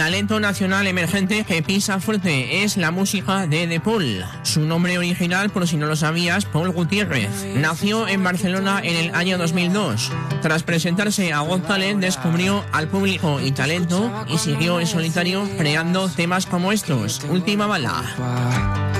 talento nacional emergente que pisa fuerte, es la música de De Paul. Su nombre original, por si no lo sabías, Paul Gutiérrez. Nació en Barcelona en el año 2002. Tras presentarse a Got Talent, descubrió al público y talento y siguió en solitario creando temas como estos, Última Bala.